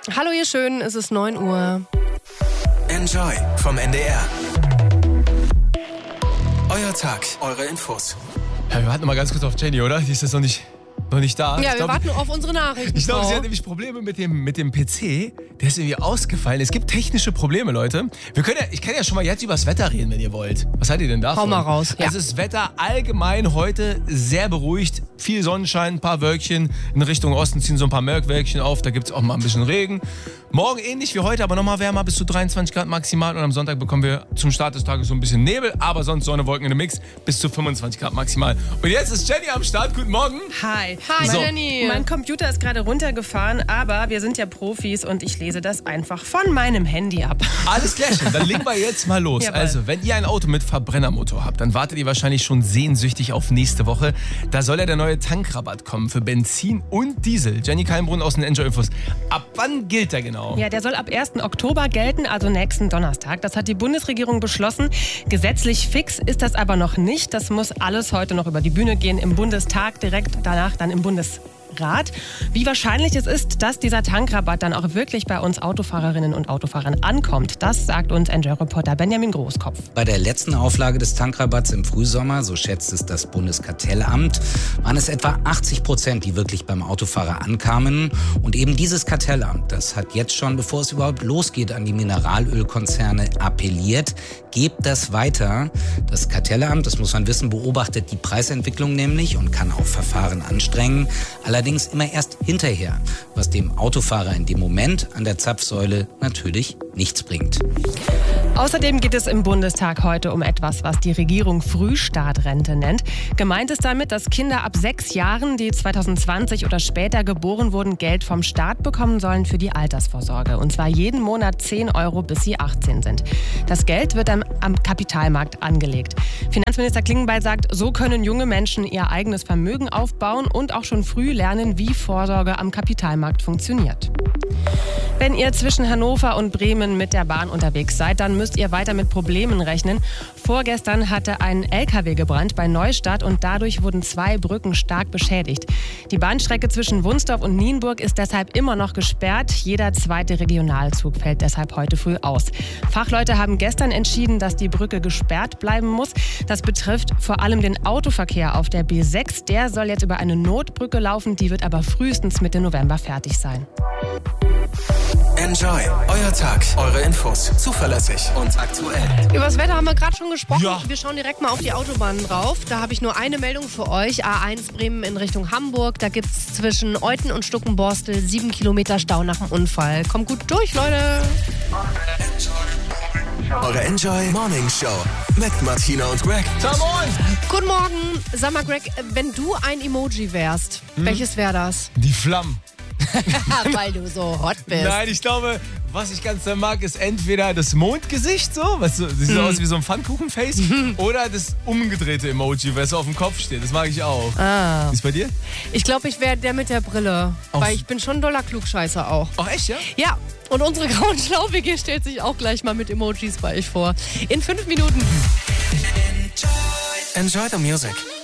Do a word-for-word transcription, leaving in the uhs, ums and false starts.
Hallo ihr Schönen, es ist neun Uhr. Enjoy vom N D R. Euer Tag, eure Infos. Ja, wir warten mal ganz kurz auf Jenny, oder? Die ist jetzt noch nicht, noch nicht da. Ja, ich wir glaub, warten auf unsere Nachrichten. Ich glaube, Frau. sie hat nämlich Probleme mit dem, mit dem P C. Der ist irgendwie ausgefallen. Es gibt technische Probleme, Leute. Wir können ja, ich kann ja schon mal jetzt über das Wetter reden, wenn ihr wollt. Was seid ihr denn davon? Hau mal raus. Ja. Also das Wetter allgemein heute sehr beruhigt. Viel Sonnenschein, ein paar Wölkchen. In Richtung Osten ziehen so ein paar Mörkwölkchen auf. Da gibt es auch mal ein bisschen Regen. Morgen ähnlich wie heute, aber nochmal wärmer, bis zu dreiundzwanzig Grad maximal. Und am Sonntag bekommen wir zum Start des Tages so ein bisschen Nebel. Aber sonst Sonne, Wolken in dem Mix. Bis zu fünfundzwanzig Grad maximal. Und jetzt ist Jenny am Start. Guten Morgen. Hi. Hi, So. Jenny. Mein Computer ist gerade runtergefahren, aber wir sind ja Profis und ich lese das einfach von meinem Handy ab. Alles klärchen, dann legen wir jetzt mal los. Jawohl. Also, wenn ihr ein Auto mit Verbrennermotor habt, dann wartet ihr wahrscheinlich schon sehnsüchtig auf nächste Woche. Da soll ja der neue Tankrabatt kommen für Benzin und Diesel. Jenny Kalmbrunn aus den Enjoy Infos. Ab wann gilt der genau? Ja, der soll ab ersten Oktober gelten, also nächsten Donnerstag. Das hat die Bundesregierung beschlossen. Gesetzlich fix ist das aber noch nicht. Das muss alles heute noch über die Bühne gehen im Bundestag, direkt danach dann im Bundesrat. Wie wahrscheinlich es ist, dass dieser Tankrabatt dann auch wirklich bei uns Autofahrerinnen und Autofahrern ankommt, das sagt uns Enjoy-Reporter Benjamin Großkopf. Bei der letzten Auflage des Tankrabatts im Frühsommer, so schätzt es das Bundeskartellamt, waren es etwa achtzig Prozent, die wirklich beim Autofahrer ankamen. Und eben dieses Kartellamt, das hat jetzt schon, bevor es überhaupt losgeht, an die Mineralölkonzerne appelliert. Gebt das weiter. Das Kartellamt, das muss man wissen, beobachtet die Preisentwicklung nämlich und kann auch Verfahren anstrengen. Allerdings immer erst hinterher, was dem Autofahrer in dem Moment an der Zapfsäule natürlich nichts bringt. Außerdem geht es im Bundestag heute um etwas, was die Regierung Frühstartrente nennt. Gemeint ist damit, dass Kinder ab sechs Jahren, die zweitausendzwanzig oder später geboren wurden, Geld vom Staat bekommen sollen für die Altersvorsorge. Und zwar jeden Monat zehn Euro, bis sie achtzehn sind. Das Geld wird am, am Kapitalmarkt angelegt. Finanzminister Klingenbeil sagt, so können junge Menschen ihr eigenes Vermögen aufbauen und auch schon früh lernen, wie Vorsorge am Kapitalmarkt funktioniert. Wenn ihr zwischen Hannover und Bremen mit der Bahn unterwegs seid, dann müsst ihr weiter mit Problemen rechnen. Vorgestern hatte ein L K W gebrannt bei Neustadt und dadurch wurden zwei Brücken stark beschädigt. Die Bahnstrecke zwischen Wunstorf und Nienburg ist deshalb immer noch gesperrt. Jeder zweite Regionalzug fällt deshalb heute früh aus. Fachleute haben gestern entschieden, dass die Brücke gesperrt bleiben muss. Das betrifft vor allem den Autoverkehr auf der B sechs. Der soll jetzt über eine Notbrücke laufen, die wird aber frühestens Mitte November fertig sein. Enjoy, euer Tag, eure Infos. Zuverlässig und aktuell. Über das Wetter haben wir gerade schon gesprochen. Ja. Wir schauen direkt mal auf die Autobahnen drauf. Da habe ich nur eine Meldung für euch. A eins Bremen in Richtung Hamburg. Da gibt es zwischen Euten und Stuckenborstel sieben Kilometer Stau nach dem Unfall. Kommt gut durch, Leute. Eure Enjoy Morning Show mit Martina und Greg. Come on! Guten Morgen. Sag mal, Greg, wenn du ein Emoji wärst, hm? welches wäre das? Die Flammen. Weil du so hot bist. Nein, ich glaube, was ich ganz sehr mag, ist entweder das Mondgesicht, so, was so, sieht so aus wie so ein Pfannkuchenface, oder das umgedrehte Emoji, was so auf dem Kopf steht. Das mag ich auch. Ah. Wie ist bei dir? Ich glaube, ich wäre der mit der Brille. Auf- Weil ich bin schon ein doller Klugscheißer auch. Ach, echt, ja? Ja, und unsere grauen Schlau-W G stellt sich auch gleich mal mit Emojis bei euch vor. In fünf Minuten. Enjoy the music.